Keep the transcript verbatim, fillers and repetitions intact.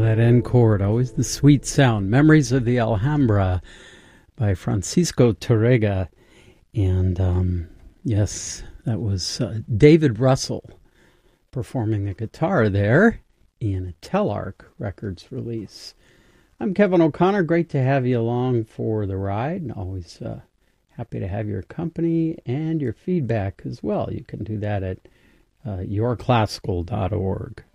that end chord, always the sweet sound. Memories of the Alhambra by Francisco Torrega. And um, yes, that was uh, David Russell performing the guitar there in a Telarc Records release. I'm Kevin O'Connor. Great to have you along for the ride. Always uh, happy to have your company and your feedback as well. You can do that at uh, your classical dot org.